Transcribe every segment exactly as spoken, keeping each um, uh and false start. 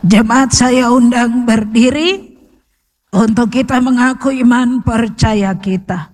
Jemaat saya undang berdiri untuk kita mengaku iman percaya kita.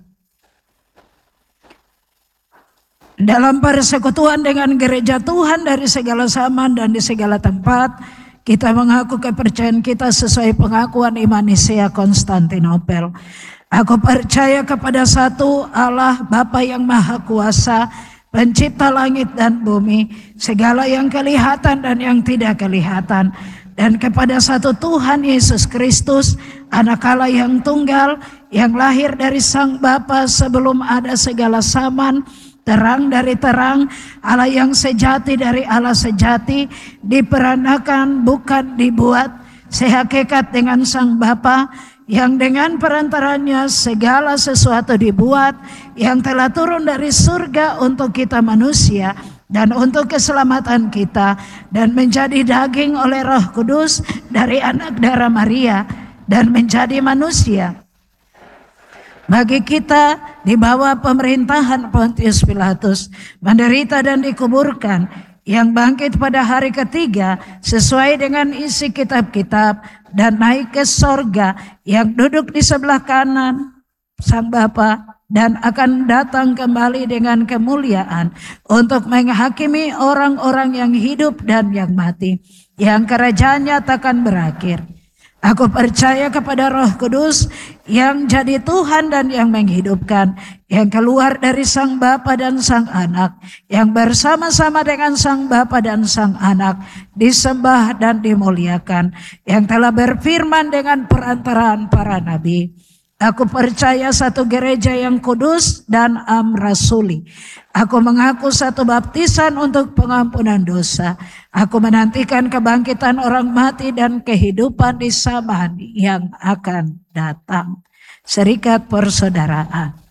Dalam persekutuan dengan gereja Tuhan dari segala zaman dan di segala tempat, kita mengaku kepercayaan kita sesuai pengakuan iman Nicea Konstantinopel. Aku percaya kepada satu Allah Bapa yang Maha Kuasa, pencipta langit dan bumi, segala yang kelihatan dan yang tidak kelihatan, dan kepada satu Tuhan Yesus Kristus, Anak Allah yang tunggal, yang lahir dari Sang Bapa sebelum ada segala zaman, terang dari terang, Allah yang sejati dari Allah sejati, diperanakan bukan dibuat, sehakikat dengan Sang Bapa, yang dengan perantaranya segala sesuatu dibuat, yang telah turun dari surga untuk kita manusia dan untuk keselamatan kita, dan menjadi daging oleh Roh Kudus dari anak darah Maria dan menjadi manusia bagi kita di bawah pemerintahan Pontius Pilatus, menderita dan dikuburkan, yang bangkit pada hari ketiga sesuai dengan isi kitab-kitab, dan naik ke sorga, yang duduk di sebelah kanan Sang Bapa, dan akan datang kembali dengan kemuliaan untuk menghakimi orang-orang yang hidup dan yang mati, yang kerajaannya takkan berakhir. Aku percaya kepada Roh Kudus yang jadi Tuhan dan yang menghidupkan, yang keluar dari Sang Bapa dan Sang Anak, yang bersama-sama dengan Sang Bapa dan Sang Anak disembah dan dimuliakan, yang telah berfirman dengan perantaraan para nabi. Aku percaya satu gereja yang kudus dan amrasuli. Aku mengaku satu baptisan untuk pengampunan dosa. Aku menantikan kebangkitan orang mati dan kehidupan di zaman yang akan datang. Serikat persaudaraan.